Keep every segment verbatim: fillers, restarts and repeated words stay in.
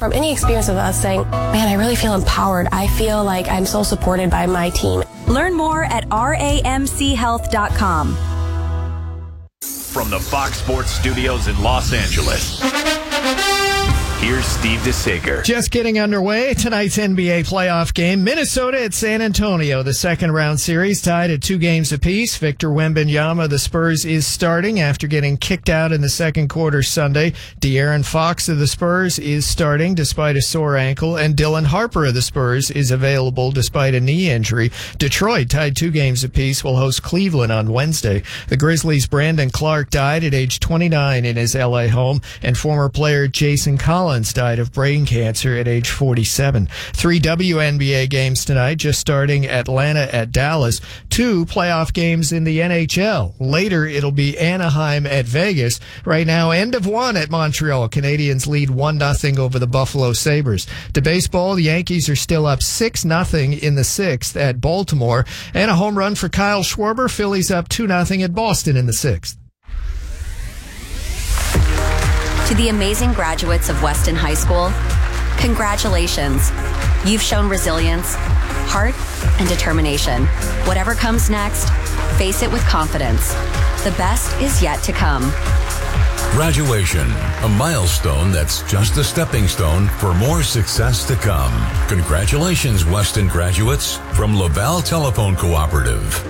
from any experience of us saying, man, I really feel empowered. I feel like I'm so supported by my team. Learn more at R A M C health dot com. From the Fox Sports Studios in Los Angeles, here's Steve DeSager. Just getting underway. Tonight's N B A playoff game. Minnesota at San Antonio. The second round series tied at two games apiece. Victor Wembanyama, the Spurs, is starting after getting kicked out in the second quarter Sunday. De'Aaron Fox of the Spurs is starting despite a sore ankle. And Dylan Harper of the Spurs is available despite a knee injury. Detroit, tied two games apiece, will host Cleveland on Wednesday. The Grizzlies' Brandon Clark died at age twenty-nine in his L A home. And former player Jason Collins died of brain cancer at age forty-seven. Three W N B A games tonight, just starting Atlanta at Dallas. Two playoff games in the N H L. Later, it'll be Anaheim at Vegas. Right now, end of one at Montreal. Canadians lead one nothing over the Buffalo Sabres. To baseball, the Yankees are still up six nothing in the sixth at Baltimore. And a home run for Kyle Schwarber. Phillies up two nothing at Boston in the sixth. To the amazing graduates of Weston High School, congratulations. You've shown resilience, heart, and determination. Whatever comes next, face it with confidence. The best is yet to come. Graduation, a milestone that's just a stepping stone for more success to come. Congratulations, Weston graduates, from Laval Telephone Cooperative.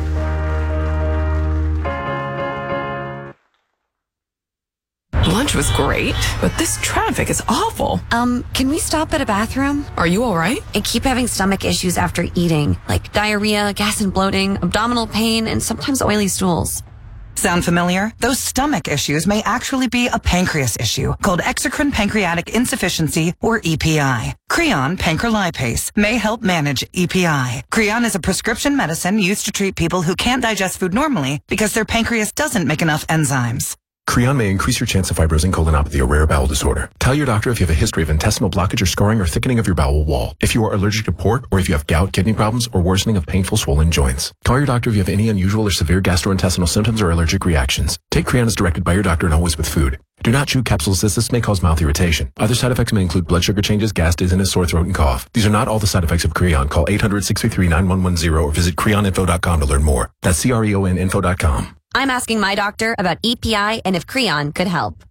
Lunch was great, but this traffic is awful. Um, can we stop at a bathroom? Are you all right? I keep having stomach issues after eating, like diarrhea, gas and bloating, abdominal pain, and sometimes oily stools. Sound familiar? Those stomach issues may actually be a pancreas issue called exocrine pancreatic insufficiency, or E P I. Creon pancrelipase may help manage E P I. Creon is a prescription medicine used to treat people who can't digest food normally because their pancreas doesn't make enough enzymes. Creon may increase your chance of fibrosing colonopathy, a rare bowel disorder. Tell your doctor if you have a history of intestinal blockage or scarring or thickening of your bowel wall, if you are allergic to pork, or if you have gout, kidney problems, or worsening of painful swollen joints. Call your doctor if you have any unusual or severe gastrointestinal symptoms or allergic reactions. Take Creon as directed by your doctor and always with food. Do not chew capsules as this may cause mouth irritation. Other side effects may include blood sugar changes, gas, dizziness, sore throat, and cough. These are not all the side effects of Creon. Call eight hundred, six three three, nine one one zero or visit creon info dot com to learn more. That's C R E O N info dot com. I'm asking my doctor about E P I and if Creon could help.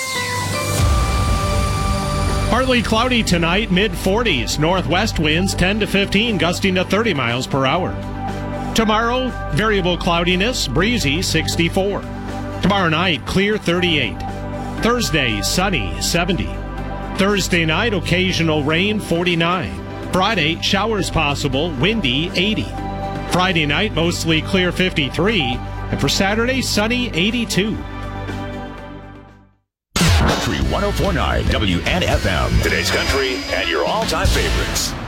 Partly cloudy tonight, mid forties. Northwest winds ten to fifteen, gusting to thirty miles per hour. Tomorrow, variable cloudiness, breezy sixty-four. Tomorrow night, clear thirty-eight. Thursday, sunny seventy. Thursday night, occasional rain forty-nine. Friday, showers possible, windy eighty. Friday night, mostly clear fifty-three. And for Saturday, sunny eighty-two. Country one oh four point nine W N F M. Today's country and your all-time favorites.